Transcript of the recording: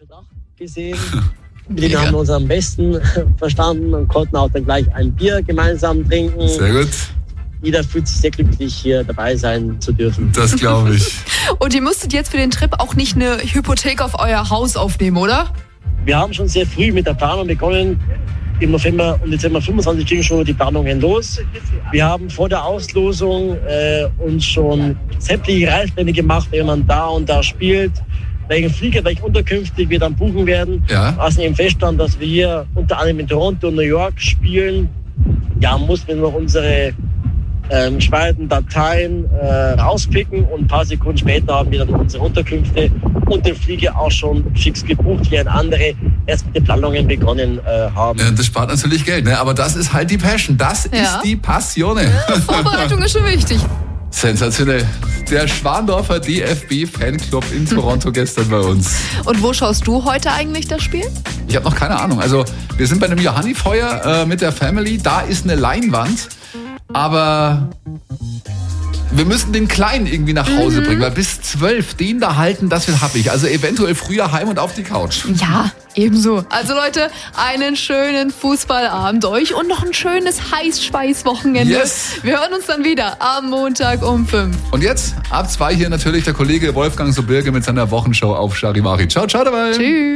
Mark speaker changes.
Speaker 1: schon gesehen. Mit denen haben wir uns am besten verstanden und konnten auch dann gleich ein Bier gemeinsam trinken.
Speaker 2: Sehr gut.
Speaker 1: Jeder fühlt sich sehr glücklich, hier dabei sein zu dürfen.
Speaker 2: Das glaube ich.
Speaker 3: Und ihr müsstet jetzt für den Trip auch nicht eine Hypothek auf euer Haus aufnehmen, oder?
Speaker 1: Wir haben schon sehr früh mit der Planung begonnen. Im November und Dezember 25 ging schon die Planungen los. Wir haben vor der Auslosung uns schon sämtliche Reispläne gemacht, wenn man da und da spielt, welchen Flieger, welche Unterkünfte wir dann buchen werden.
Speaker 2: Ja.
Speaker 1: Was eben feststand, dass wir hier unter anderem in Toronto und New York spielen. Ja, mussten wir noch unsere Spalten, Dateien rauspicken und ein paar Sekunden später haben wir dann unsere Unterkünfte und den Flieger auch schon fix gebucht, während andere erst mit den Planungen begonnen haben.
Speaker 2: Ja, das spart natürlich Geld, ne? Aber das ist halt die Passion, das ist die Passione.
Speaker 3: Vorbereitung ist schon wichtig.
Speaker 2: Sensationell. Der Schwandorfer DFB-Fanclub in Toronto gestern bei uns.
Speaker 3: Und wo schaust du heute eigentlich das Spiel?
Speaker 2: Ich habe noch keine Ahnung. Also wir sind bei einem Johannifeuer mit der Family. Da ist eine Leinwand. Aber wir müssen den Kleinen irgendwie nach Hause bringen, weil bis 12 den da halten, das hab ich. Also eventuell früher heim und auf die Couch.
Speaker 3: Ja, ebenso. Also Leute, einen schönen Fußballabend euch und noch ein schönes Heißschweiß-Wochenende.
Speaker 2: Yes.
Speaker 3: Wir hören uns dann wieder am Montag um 5.
Speaker 2: Und jetzt ab 2 hier natürlich der Kollege Wolfgang Sobirge mit seiner Wochenshow auf Charivari. Ciao, ciao dabei.
Speaker 3: Tschüss.